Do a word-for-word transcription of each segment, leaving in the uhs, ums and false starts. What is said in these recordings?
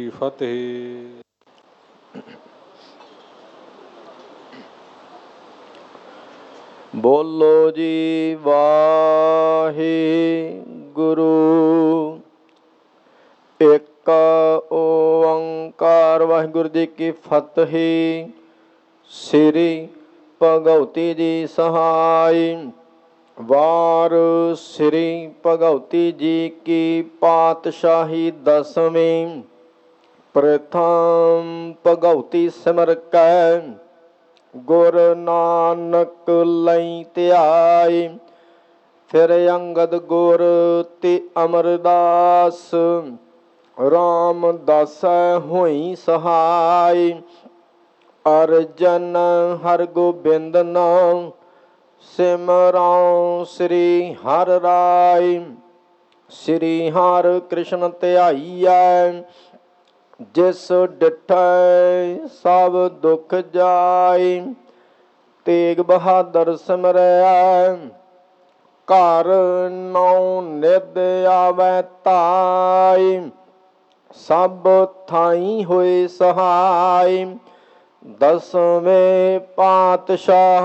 ਫਤਿਹ। ਬੋਲੋ ਜੀ ਵਾਹਿਗੁਰੂ। ਇੱਕ ਓੰਕਾਰ। ਵਾਹਿਗੁਰੂ ਜੀ ਕੀ ਫਤਿਹ। ਸ੍ਰੀ ਭਗਉਤੀ ਜੀ ਸਹਾਈ। ਵਾਰ ਸ੍ਰੀ ਭਗਉਤੀ ਜੀ ਕੀ ਪਾਤਸ਼ਾਹੀ ਦਸਵੀਂ। ਪ੍ਰਥਮ ਭਗਉਤੀ ਸਿਮਰ ਕੈ ਗੁਰ ਨਾਨਕ ਲਈ ਧਿਆਈ। ਫਿਰ ਅੰਗਦ ਗੁਰ ਤੇ ਅਮਰਦਾਸ ਰਾਮਦਾਸੈ ਹੋਈ ਸਹਾਈ। ਅਰਜਨ ਹਰਗੋਬਿੰਦ ਨਾਮ ਸਿਮਰਉ ਸ੍ਰੀ ਹਰਿ ਰਾਇ। ਸ੍ਰੀ ਹਰਿ ਕ੍ਰਿਸ਼ਨ ਧਿਆਈਐ ਜਿਸ ਡਿਠੈ ਸਭ ਦੁਖ ਜਾਇ। ਤੇਗ ਬਹਾਦਰ ਸਿਮਰੈ ਘਰ ਨੌ ਨਿਧ ਆਵੈ ਧਾਇ। ਸਭ ਥਾਈ ਹੋਏ ਸਹਾਈ। ਦਸਵੇਂ ਪਾਤਸ਼ਾਹ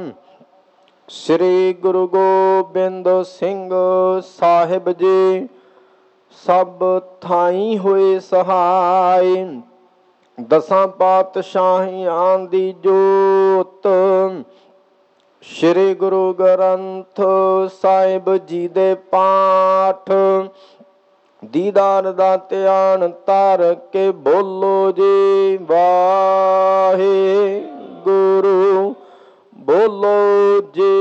ਸ੍ਰੀ ਗੁਰੂ ਗੋਬਿੰਦ ਸਿੰਘ ਸਾਹਿਬ ਜੀ ਸਭ ਥਾਈ ਹੋਏ ਸਹਾਈ। ਦਸਾਂ ਪਾਤਸ਼ਾਹੀਆਂ ਦੀ ਜੋਤ ਸ੍ਰੀ ਗੁਰੂ ਗ੍ਰੰਥ ਸਾਹਿਬ ਜੀ ਦੇ ਪਾਠ ਦੀਦਾਰ ਦਾ ਧਿਆਨ ਧਰ ਕੇ ਬੋਲੋ ਜੀ ਵਾਹਿਗੁਰੂ। ਬੋਲੋ ਜੀ।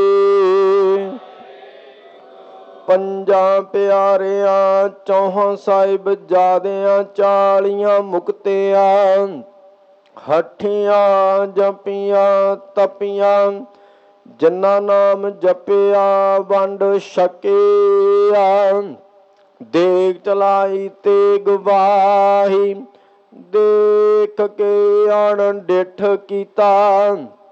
ਪੰਜਾਂ ਪਿਆਰਿਆਂ ਚੌਹਾਂ ਸਾਹਿਬਜ਼ਾਦਿਆਂ ਚਾਲੀਆਂ ਮੁਕਤਿਆਂ ਹੱਠੀਆਂ ਜਪੀਆਂ ਤਪੀਆਂ ਜਿਨ੍ਹਾਂ ਨਾਮ ਜਪਿਆ ਵੰਡ ਛਕਿਆ। ਦੇਗ ਚਲਾਈ ਤੇਗ ਵਾਹੀ ਦੇਖ ਕੇ ਅਣ ਡਿਠ ਕੀਤਾ।